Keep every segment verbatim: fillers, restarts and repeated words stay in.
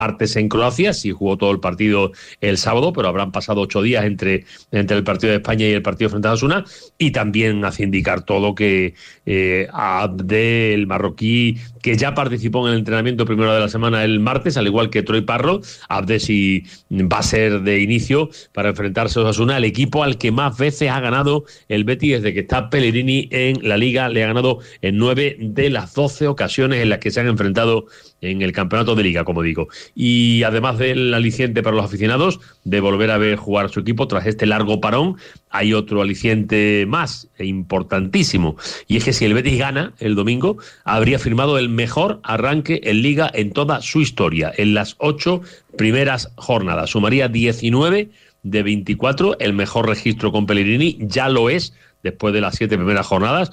martes en Croacia, sí jugó todo el partido el sábado, pero habrán pasado ocho días entre, entre el partido de España y el partido frente a Osasuna, y también hace indicar todo que eh, Abde, el marroquí, que ya participó en el entrenamiento primero de la semana el martes, al igual que Troy Parro, Abde sí va a ser de inicio para enfrentarse a Osasuna, el equipo al que más veces ha ganado el Betis desde que está Pellegrini en la Liga. Le ha ganado en nueve de las doce ocasiones en las que se han enfrentado en el campeonato de Liga, como digo. Y además del aliciente para los aficionados de volver a ver jugar a su equipo tras este largo parón, hay otro aliciente más e importantísimo, y es que si el Betis gana el domingo, habría firmado el mejor arranque en Liga en toda su historia, en las ocho primeras jornadas. Sumaría diecinueve de veinticuatro, el mejor registro con Pellegrini, ya lo es después de las siete primeras jornadas,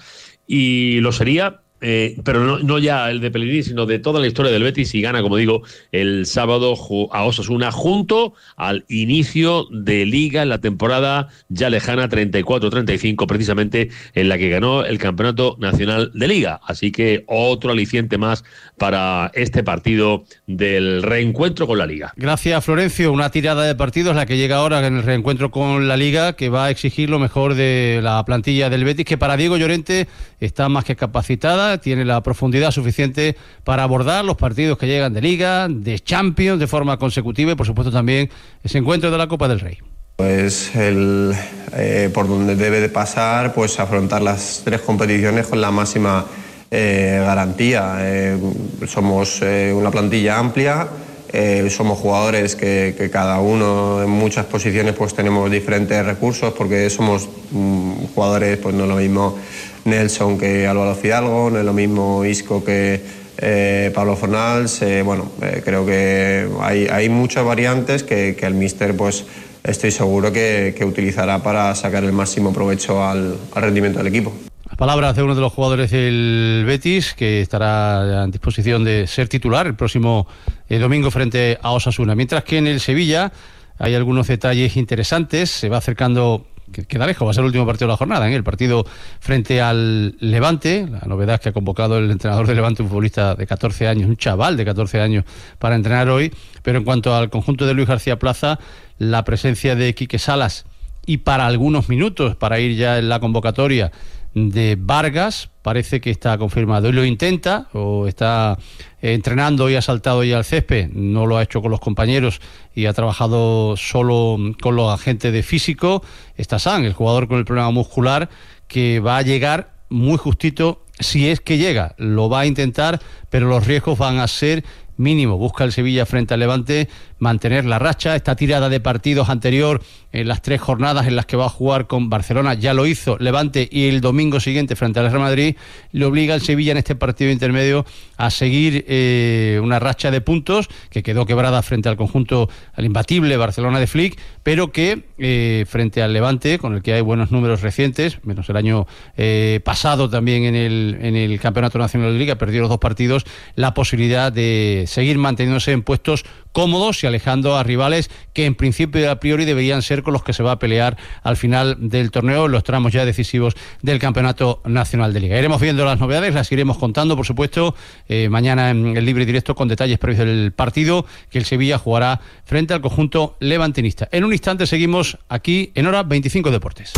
y lo sería Eh, pero no, no ya el de Pellegrini, sino de toda la historia del Betis, y gana, como digo, el sábado a Osasuna, junto al inicio de Liga en la temporada ya lejana treinta y cuatro treinta y cinco, precisamente en la que ganó el Campeonato Nacional de Liga. Así que otro aliciente más para este partido del reencuentro con la Liga. Gracias, Florencio. Una tirada de partidos la que llega ahora en el reencuentro con la Liga, que va a exigir lo mejor de la plantilla del Betis, que para Diego Llorente está más que capacitada, tiene la profundidad suficiente para abordar los partidos que llegan de Liga, de Champions, de forma consecutiva, y por supuesto también ese encuentro de la Copa del Rey. Pues el, eh, por donde debe de pasar, pues afrontar las tres competiciones con la máxima eh, garantía. Eh, somos eh, una plantilla amplia, eh, somos jugadores que, que cada uno en muchas posiciones pues tenemos diferentes recursos, porque somos mm, jugadores, pues no es lo mismo Nelson que Álvaro Fidalgo, no es lo mismo Isco que eh, Pablo Fornals. Eh, bueno, eh, creo que hay, hay muchas variantes que, que el míster, pues estoy seguro que, que utilizará para sacar el máximo provecho al, al rendimiento del equipo. Las palabras de uno de los jugadores del Betis, que estará en disposición de ser titular el próximo eh, domingo frente a Osasuna. Mientras que en el Sevilla hay algunos detalles interesantes, se va acercando, que queda lejos, va a ser el último partido de la jornada, ¿eh? El partido frente al Levante. La novedad es que ha convocado el entrenador del Levante un futbolista de catorce años, un chaval de catorce años, para entrenar hoy. Pero en cuanto al conjunto de Luis García Plaza, la presencia de Quique Salas, y para algunos minutos, para ir ya en la convocatoria, de Vargas, parece que está confirmado. Él lo intenta, o está eh, entrenando y ha saltado ya al césped. No lo ha hecho con los compañeros y ha trabajado solo con los agentes de físico. Está San, el jugador con el problema muscular, que va a llegar muy justito, si es que llega. Lo va a intentar, pero los riesgos van a ser mínimo. Busca el Sevilla frente al Levante mantener la racha. Esta tirada de partidos anterior en las tres jornadas en las que va a jugar con Barcelona, ya lo hizo Levante, y el domingo siguiente frente al Real Madrid le obliga al Sevilla en este partido intermedio a seguir eh, una racha de puntos que quedó quebrada frente al conjunto, al imbatible Barcelona de Flick, pero que eh, frente al Levante, con el que hay buenos números recientes, menos el año eh, pasado también en el, en el Campeonato Nacional de Liga, perdió los dos partidos, la posibilidad de seguir manteniéndose en puestos cómodos y alejando a rivales que en principio y a priori deberían ser con los que se va a pelear al final del torneo, en los tramos ya decisivos del Campeonato Nacional de Liga. Iremos viendo las novedades, las iremos contando, por supuesto, eh, mañana en el Libre y Directo, con detalles previos del partido que el Sevilla jugará frente al conjunto levantinista. En un instante seguimos aquí en Hora veinticinco Deportes.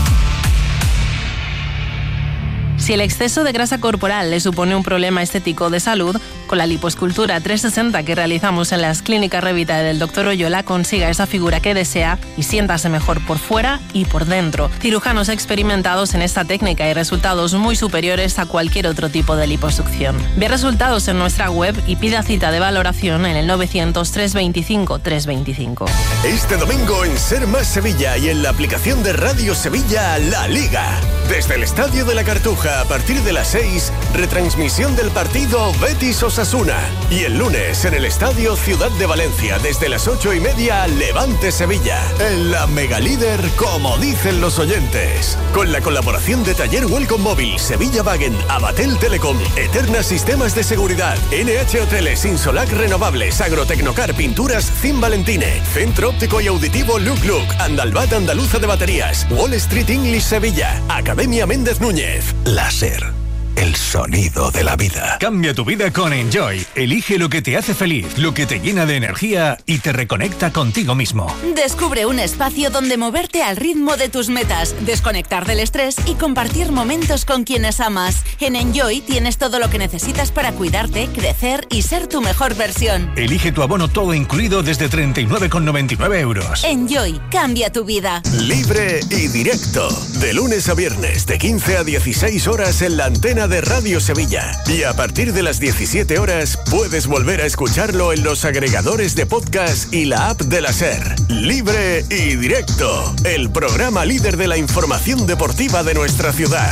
Si el exceso de grasa corporal le supone un problema estético de salud, con la lipoescultura trescientos sesenta que realizamos en las clínicas Revita del doctor Oyola, consiga esa figura que desea y siéntase mejor por fuera y por dentro. Cirujanos experimentados en esta técnica y resultados muy superiores a cualquier otro tipo de liposucción. Ve resultados en nuestra web y pida cita de valoración en el novecientos, trescientos veinticinco, trescientos veinticinco. Este domingo en Ser Más Sevilla y en la aplicación de Radio Sevilla, La Liga. Desde el Estadio de la Cartuja, a partir de las seis, retransmisión del partido Betis-Osasuna. Y el lunes en el Estadio Ciudad de Valencia, desde las ocho y media, Levante-Sevilla. En la Megalíder, como dicen los oyentes. Con la colaboración de Taller Welcome Móvil, Sevilla Wagen, Abatel Telecom, Eterna Sistemas de Seguridad, N H Hoteles, Insolac Renovables, Agrotecnocar, Pinturas Cim Valentine, Centro Óptico y Auditivo Look Look, Andalbat Andaluza de Baterías, Wall Street English Sevilla, Academia Méndez Núñez, Láser. el sonido de la vida. Cambia tu vida con Enjoy. Elige lo que te hace feliz, lo que te llena de energía y te reconecta contigo mismo. Descubre un espacio donde moverte al ritmo de tus metas, desconectar del estrés y compartir momentos con quienes amas. En Enjoy tienes todo lo que necesitas para cuidarte, crecer y ser tu mejor versión. Elige tu abono todo incluido desde treinta y nueve con noventa y nueve euros. Enjoy, cambia tu vida. Libre y directo. De lunes a viernes, de quince a dieciséis horas en la antena de Radio Sevilla. Y a partir de las diecisiete horas puedes volver a escucharlo en los agregadores de podcast y la app de la SER. Libre y directo. El programa líder de la información deportiva de nuestra ciudad.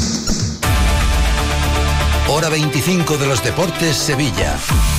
Hora veinticinco de los Deportes Sevilla.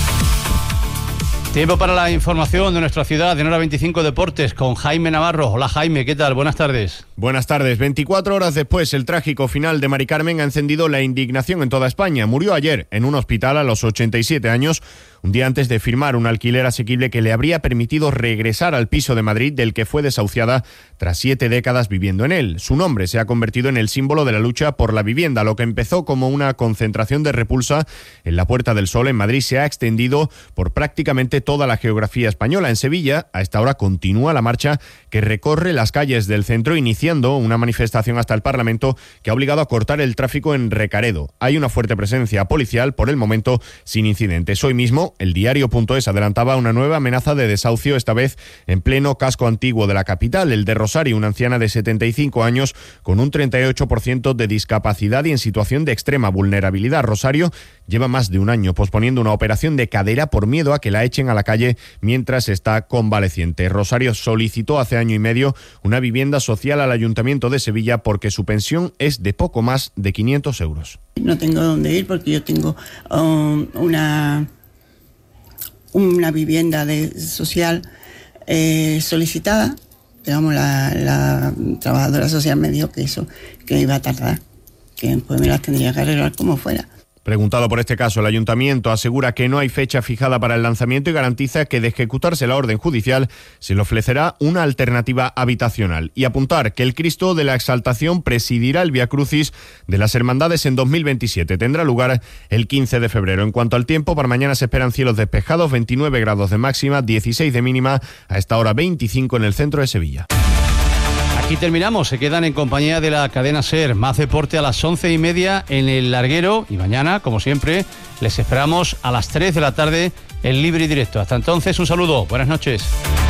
Tiempo para la información de nuestra ciudad en Hora veinticinco Deportes con Jaime Navarro. Hola Jaime, ¿qué tal? Buenas tardes. Buenas tardes. veinticuatro horas después, el trágico final de Mari Carmen ha encendido la indignación en toda España. Murió ayer en un hospital a los ochenta y siete años, un día antes de firmar un alquiler asequible que le habría permitido regresar al piso de Madrid del que fue desahuciada tras siete décadas viviendo en él. Su nombre se ha convertido en el símbolo de la lucha por la vivienda. Lo que empezó como una concentración de repulsa en la Puerta del Sol en Madrid se ha extendido por prácticamente toda la geografía española. En Sevilla, a esta hora, continúa la marcha que recorre las calles del centro, iniciando una manifestación hasta el Parlamento que ha obligado a cortar el tráfico en Recaredo. Hay una fuerte presencia policial, por el momento sin incidentes. Hoy mismo, el diario.es adelantaba una nueva amenaza de desahucio, esta vez en pleno casco antiguo de la capital, el de Rosario, una anciana de setenta y cinco años con un treinta y ocho por ciento de discapacidad y en situación de extrema vulnerabilidad. Rosario lleva más de un año posponiendo una operación de cadera por miedo a que la echen a la calle mientras está convaleciente. Rosario solicitó hace año y medio una vivienda social al Ayuntamiento de Sevilla porque su pensión es de poco más de quinientos euros. No tengo dónde ir porque yo tengo um, una, una vivienda de, social eh, solicitada. Digamos, la, la trabajadora social me dijo que eso que iba a tardar, que después me las tendría que arreglar como fuera. Preguntado por este caso, el Ayuntamiento asegura que no hay fecha fijada para el lanzamiento y garantiza que de ejecutarse la orden judicial se le ofrecerá una alternativa habitacional. Y apuntar que el Cristo de la Exaltación presidirá el Vía Crucis de las Hermandades en dos mil veintisiete. Tendrá lugar el quince de febrero. En cuanto al tiempo, para mañana se esperan cielos despejados, veintinueve grados de máxima, dieciséis de mínima, a esta hora veinticinco en el centro de Sevilla. Aquí terminamos, se quedan en compañía de la cadena SER. Más deporte a las once y media en el Larguero y mañana, como siempre, les esperamos a las tres de la tarde en Libre y Directo. Hasta entonces, un saludo, buenas noches.